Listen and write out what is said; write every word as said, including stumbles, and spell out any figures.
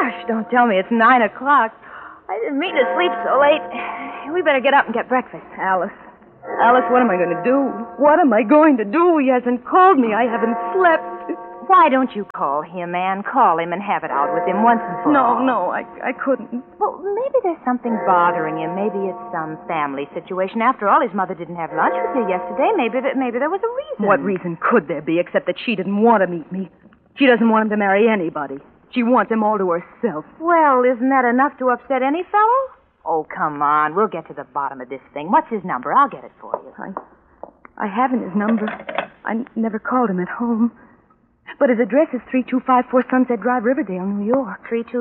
Gosh, don't tell me it's nine o'clock. I didn't mean to sleep so late. We better get up and get breakfast. Alice. Alice, what am I going to do? What am I going to do? He hasn't called me. I haven't slept. Why don't you call him, Anne? Call him and have it out with him once and for no, all. No, no, I, I couldn't. Well, maybe there's something bothering him. Maybe it's some family situation. After all, his mother didn't have lunch with you yesterday. Maybe that, maybe there was a reason. What reason could there be except that she didn't want to meet me? She doesn't want him to marry anybody. She wants him all to herself. Well, isn't that enough to upset any fellow? Oh, come on. We'll get to the bottom of this thing. What's his number? I'll get it for you. I, I haven't his number. I n- never called him at home. But his address is three two five four Sunset Drive, Riverdale, New York. three two